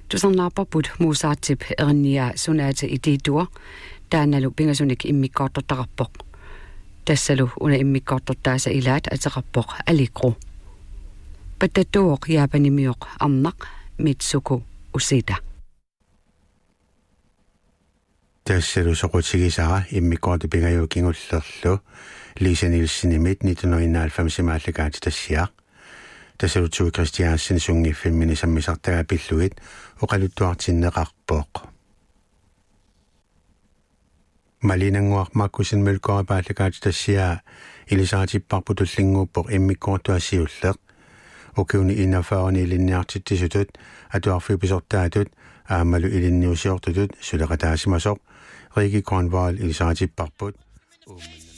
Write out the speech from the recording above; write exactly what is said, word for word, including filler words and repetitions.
Tusarnaarparput muusaartip ernia sunaata itiitua taanalu pingasunik immikkaartortararpoq tassalu una immikkaartortaasa ilaat ateqarpoq alikru pattattuoq yaapanimioq arnaq mitsuku usita tassalu soqutigisara immikkaartu pingajuukingullerlu Lisa Nielsen-Nimit nitten enoghalvfems maallakaati tassiaq tassalu Tue Christiansen sungiffimini sammisartaga pilluit oqaluttuartinneqarpoq Malinanguaq makkusin melkorapaallakaati tassia ilisaatipparpu tullinguuppoq immikkoortuassiulleq ukiuni inafaarni ilinniartittisutut atuarfipisortaatut aammalu ilinniusiortutut suleqataasimasoq Riki Kornvall ilisaatipparput